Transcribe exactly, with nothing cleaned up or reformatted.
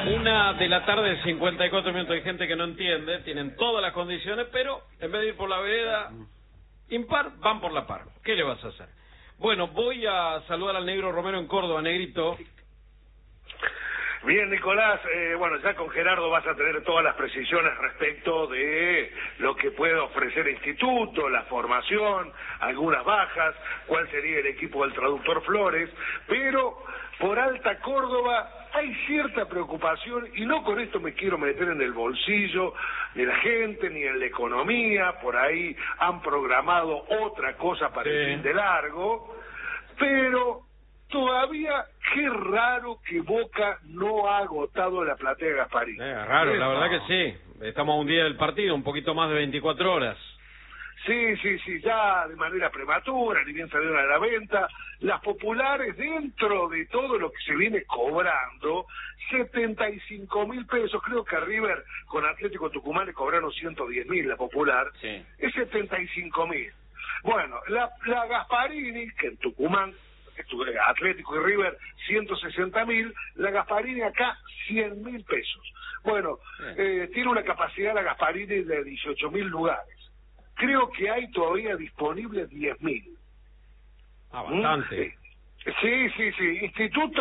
Una de la tarde, cincuenta y cuatro minutos. Hay gente que no entiende, tienen todas las condiciones, pero en vez de ir por la vereda impar, van por la par. ¿Qué le vas a hacer? Bueno, voy a saludar al negro Romero en Córdoba. Negrito. Bien, Nicolás, eh, bueno, ya con Gerardo vas a tener todas las precisiones respecto de lo que puede ofrecer el instituto, la formación, algunas bajas, cuál sería el equipo del traductor Flores, pero por Alta Córdoba hay cierta preocupación, y no con esto me quiero meter en el bolsillo de la gente ni en la economía, por ahí han programado otra cosa para sí. el fin de largo, pero todavía qué raro que Boca no ha agotado la platea de Gasparini. Eh, raro, la verdad que sí. Estamos a un día del partido, un poquito más de veinticuatro horas. Sí, sí, sí, ya de manera prematura, ni bien salieron a la venta. Las populares, dentro de todo lo que se viene cobrando, setenta y cinco mil pesos. Creo que a River con Atlético Tucumán le cobraron ciento diez mil la popular. Sí. Es setenta y cinco mil. Bueno, la, la Gasparini, que en Tucumán, Atlético y River, ciento sesenta mil, la Gasparini acá, cien mil pesos. Bueno, eh, tiene una capacidad la Gasparini de dieciocho mil lugares. Creo que hay todavía disponibles diez mil. Ah, bastante. ¿Mm? Sí, sí, sí. Instituto